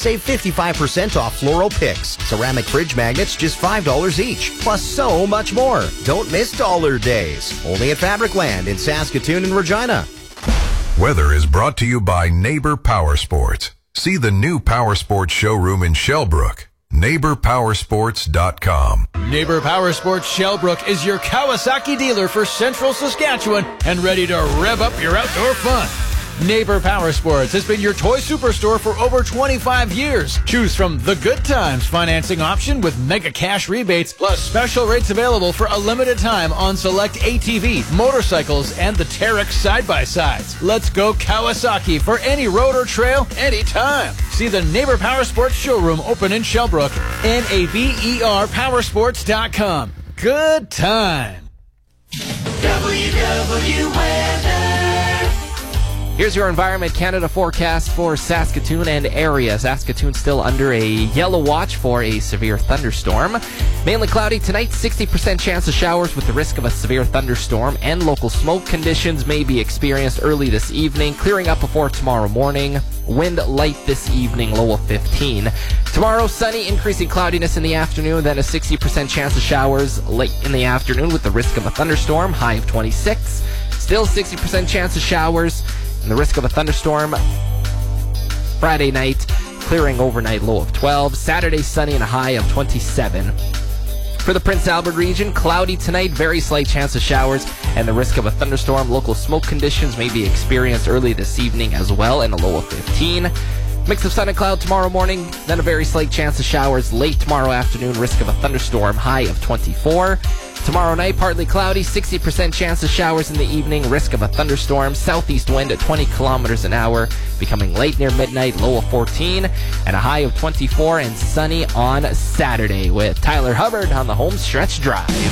Save 55% off floral picks. Ceramic fridge magnets, just $5 each. Plus so much more. Don't miss Dollar Days. Only at Fabricland in Saskatoon and Regina. Weather is brought to you by Neighbor Power Sports. See the new Power Sports showroom in Shellbrook. NeighborPowersports.com. Neighbor Power Sports Shellbrook is your Kawasaki dealer for Central Saskatchewan and ready to rev up your outdoor fun. Neighbor Power Sports has been your toy superstore for over 25 years. Choose from the Good Times financing option with mega cash rebates, plus special rates available for a limited time on select ATV, motorcycles, and the Terex side-by-sides. Let's go Kawasaki for any road or trail, anytime. See the Neighbor Power Sports showroom open in Shellbrook. NABERPowersports.com. Good time. WW Weather. Here's your Environment Canada forecast for Saskatoon and area. Saskatoon still under a yellow watch for a severe thunderstorm. Mainly cloudy tonight, 60% chance of showers with the risk of a severe thunderstorm, and local smoke conditions may be experienced early this evening, clearing up before tomorrow morning. Wind light this evening, low of 15. Tomorrow, sunny, increasing cloudiness in the afternoon, then a 60% chance of showers late in the afternoon with the risk of a thunderstorm, high of 26. Still 60% chance of showers and the risk of a thunderstorm Friday night, clearing overnight, low of 12. Saturday, sunny and a high of 27. For the Prince Albert region, cloudy tonight, very slight chance of showers and the risk of a thunderstorm. Local smoke conditions may be experienced early this evening as well, and a low of 15. Mix of sun and cloud tomorrow morning, then a very slight chance of showers late tomorrow afternoon, risk of a thunderstorm, high of 24. Tomorrow night, partly cloudy, 60% chance of showers in the evening, risk of a thunderstorm, southeast wind at 20 kilometers an hour, becoming late near midnight, low of 14, and a high of 24, and sunny on Saturday with Tyler Hubbard on the Home Stretch Drive.